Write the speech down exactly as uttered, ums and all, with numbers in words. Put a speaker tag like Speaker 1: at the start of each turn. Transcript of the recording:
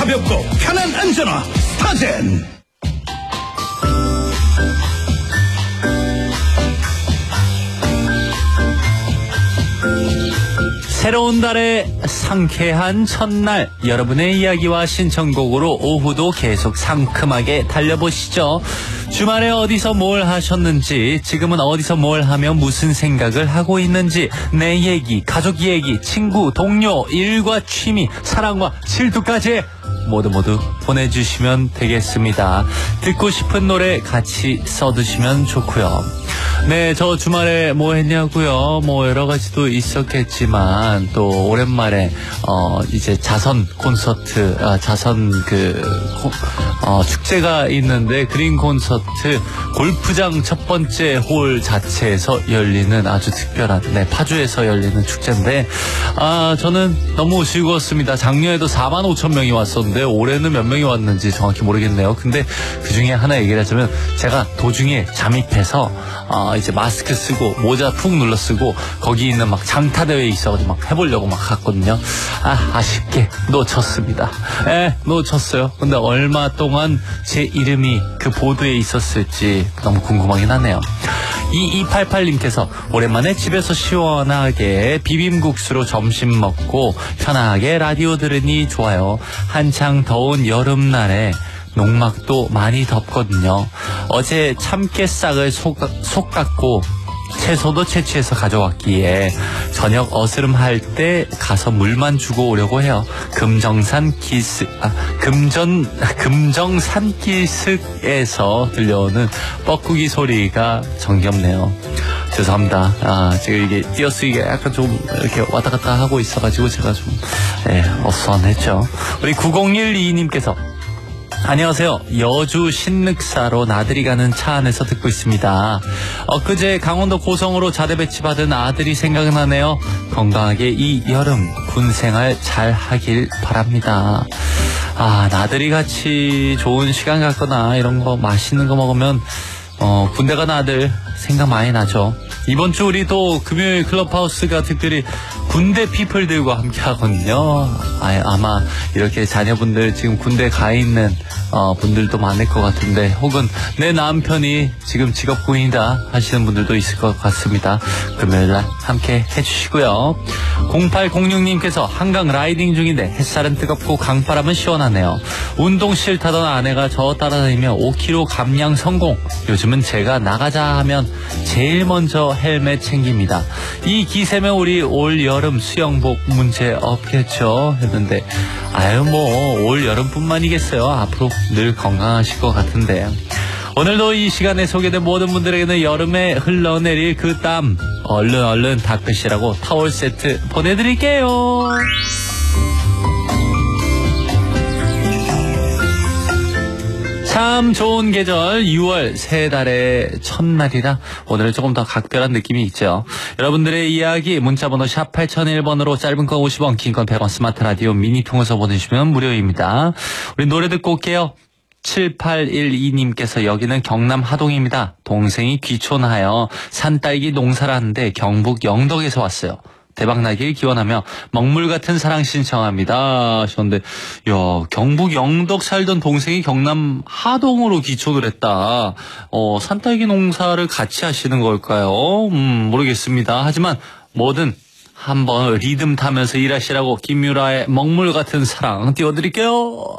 Speaker 1: 가볍고 편한 안전화 스타젠.
Speaker 2: 새로운 달의 상쾌한 첫날, 여러분의 이야기와 신청곡으로 오후도 계속 상큼하게 달려보시죠. 주말에 어디서 뭘 하셨는지, 지금은 어디서 뭘 하며 무슨 생각을 하고 있는지, 내 얘기, 가족 얘기, 친구, 동료, 일과 취미, 사랑과 질투까지 모두 모두 보내주시면 되겠습니다. 듣고 싶은 노래 같이 써두시면 좋고요. 네, 저 주말에 뭐 했냐고요? 뭐 여러 가지도 있었겠지만 또 오랜만에 어 이제 자선 콘서트, 아, 자선 그 어, 축제가 있는데 그린 콘서트 골프장 첫 번째 홀 자체에서 열리는 아주 특별한, 네, 파주에서 열리는 축제인데, 아 저는 너무 즐거웠습니다. 작년에도 사만 오천 명이 왔었는데 올해는 몇 명이 왔는지 정확히 모르겠네요. 근데 그 중에 하나 얘기를 하자면, 제가 도중에 잠입해서 어, 이제 마스크 쓰고 모자 푹 눌러 쓰고 거기 있는 막 장타대회에 있어가지고 막 해보려고 막 갔거든요. 아, 아쉽게 놓쳤습니다. 에, 놓쳤어요. 근데 얼마 동안 제 이름이 그 보드에 있었을지 너무 궁금하긴 하네요. 이이팔팔님께서 오랜만에 집에서 시원하게 비빔국수로 점심 먹고 편하게 라디오 들으니 좋아요. 한창 더운 여름날에 농막도 많이 덥거든요. 어제 참깨싹을 속, 속 깎고 채소도 채취해서 가져왔기에 저녁 어스름할 때 가서 물만 주고 오려고 해요. 금정산 기슭, 아, 금전, 금정산 기슭에서 들려오는 뻐꾸기 소리가 정겹네요. 죄송합니다. 아, 지금 이게 띄어쓰기가 약간 좀 이렇게 왔다 갔다 하고 있어가지고 제가 좀, 네, 어수선했죠. 우리 구공일이님께서 안녕하세요. 여주 신늑사로 나들이 가는 차 안에서 듣고 있습니다. 엊그제 강원도 고성으로 자대 배치받은 아들이 생각나네요. 건강하게 이 여름 군생활 잘 하길 바랍니다. 아, 나들이 같이 좋은 시간 갖거나 이런 거 맛있는 거 먹으면 어, 군대 간 아들 생각 많이 나죠. 이번 주 우리 또 금요일 클럽하우스가 특별히 군대 피플들과 함께 하거든요. 아, 아마 이렇게 자녀분들 지금 군대 가 있는 어, 분들도 많을 것 같은데, 혹은 내 남편이 지금 직업군이다 하시는 분들도 있을 것 같습니다. 금요일날 함께 해주시고요. 공팔공육님께서 한강 라이딩 중인데 햇살은 뜨겁고 강바람은 시원하네요. 운동 싫다던 아내가 저 따라다니며 오 킬로그램 감량 성공. 요즘은 제가 나가자 하면 제일 먼저 헬멧 챙깁니다. 이 기세면 우리 올 여름 수영복 문제 없겠죠 했는데, 아유 뭐 올 여름뿐만이겠어요. 앞으로 늘 건강하실 것 같은데, 오늘도 이 시간에 소개된 모든 분들에게는 여름에 흘러내릴 그 땀 얼른 얼른 닦으시라고 타월 세트 보내드릴게요. 참 좋은 계절 유월 세 달의 첫날이라 오늘은 조금 더 각별한 느낌이 있죠. 여러분들의 이야기 문자번호 샵 팔공공일 번으로 짧은 건 오십 원, 긴 건 백 원 스마트 라디오 미니 통해서 보내주시면 무료입니다. 우리 노래 듣고 올게요. 칠팔일이님께서 여기는 경남 하동입니다. 동생이 귀촌하여 산딸기 농사를 하는데 경북 영덕에서 왔어요. 대박나길 기원하며 먹물 같은 사랑 신청합니다 하셨는데, 야, 경북 영덕 살던 동생이 경남 하동으로 귀촌을 했다. 어, 산딸기 농사를 같이 하시는 걸까요? 음, 모르겠습니다. 하지만 뭐든 한번 리듬 타면서 일하시라고 김유라의 먹물 같은 사랑 띄워드릴게요.